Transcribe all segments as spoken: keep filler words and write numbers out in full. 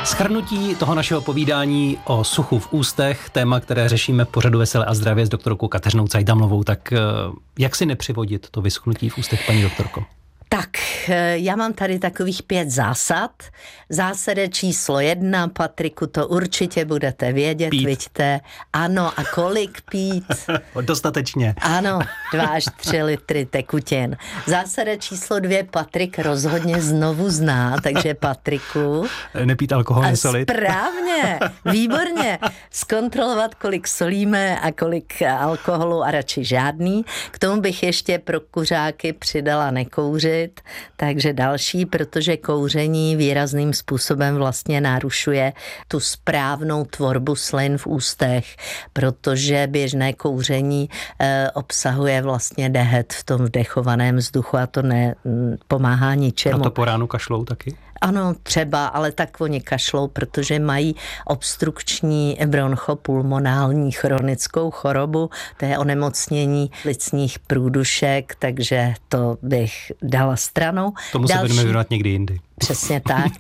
Shrnutí toho našeho povídání o suchu v ústech, téma, které řešíme v pořadu Veselé a zdravě s doktorkou Kateřinou Cajdamlovou, tak jak si nepřivodit to vyschnutí v ústech, paní doktorko? Tak, já mám tady takových pět zásad. Zásada číslo jedna, Patriku, to určitě budete vědět, Pít. Vidíte. Ano, a kolik pít? Dostatečně. Ano, dva až tři litry tekutin. Zásada číslo dvě, Patrik rozhodně znovu zná, takže Patriku. Nepít alkohol, nesolit. Správně, výborně. Zkontrolovat, kolik solíme a kolik alkoholu a radši žádný. K tomu bych ještě pro kuřáky přidala nekouřit. Takže další, protože kouření výrazným způsobem vlastně narušuje tu správnou tvorbu slin v ústech, protože běžné kouření e, obsahuje vlastně dehet v tom vdechovaném vzduchu a to nepomáhá ničemu. A to po ránu kašlou taky? Ano, třeba, ale tak oni kašlou, protože mají obstrukční bronchopulmonální chronickou chorobu, to je onemocnění plicních průdušek, takže to bych dala stranou. Tomu se budeme věnovat někdy jindy. Přesně tak.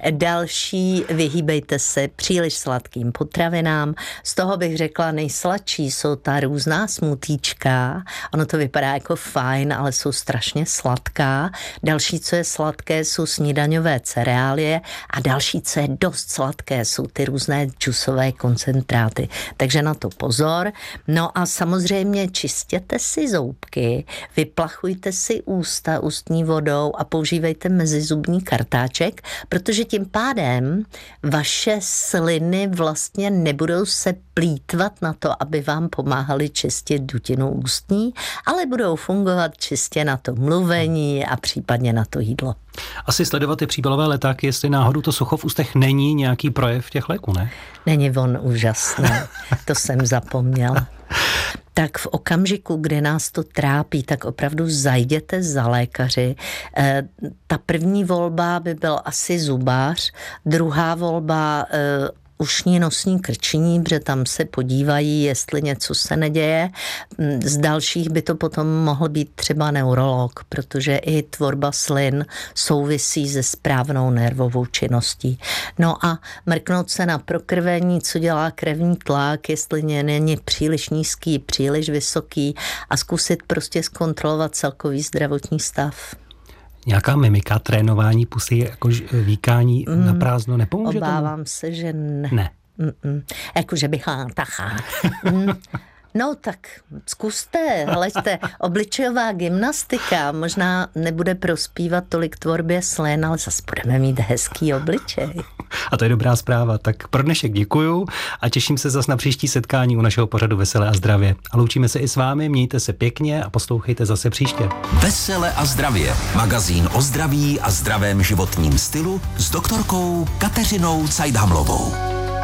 Další, vyhýbejte se příliš sladkým potravinám. Z toho bych řekla, nejsladší jsou ta různá smutíčka. Ono to vypadá jako fajn, ale jsou strašně sladká. Další, co je sladké, jsou snídaňové cereálie a další, co je dost sladké, jsou ty různé džusové koncentráty. Takže na to pozor. No a samozřejmě čistěte si zoubky, vyplachujte si ústa ústní vodou a používejte mezizubní kartáček, protože tím pádem vaše sliny vlastně nebudou se plýtvat na to, aby vám pomáhali čistit dutinu ústní, ale budou fungovat čistě na to mluvení a případně na to jídlo. Asi sledovat ty příbalové letáky, jestli náhodou to sucho v ústech není nějaký projev těch léků, ne? Není on úžasný, to jsem zapomněla. Tak v okamžiku, kdy nás to trápí, tak opravdu zajděte za lékaři. E, ta první volba by byl asi zubář, druhá volba e, ušní nosní krčení, protože tam se podívají, jestli něco se neděje. Z dalších by to potom mohl být třeba neurolog, protože i tvorba slin souvisí se správnou nervovou činností. No a mrknout se na prokrvení, co dělá krevní tlak, jestli není příliš nízký, příliš vysoký a zkusit prostě zkontrolovat celkový zdravotní stav. Nějaká mimika, trénování pusy, jako víkání mm, na prázdno nepomůže tomu? Obávám se, že ne. Ne. Jakože bych tacha. mm. No tak zkuste, hleďte, obličejová gymnastika možná nebude prospívat tolik tvorbě slin, ale zase budeme mít hezký obličej. A to je dobrá zpráva. Tak pro dnešek děkuju a těším se zase na příští setkání u našeho pořadu Veselé a zdravě. A loučíme se i s vámi, mějte se pěkně a poslouchejte zase příště. Veselé a zdravě. Magazín o zdraví a zdravém životním stylu s doktorkou Kateřinou Cajdamlovou.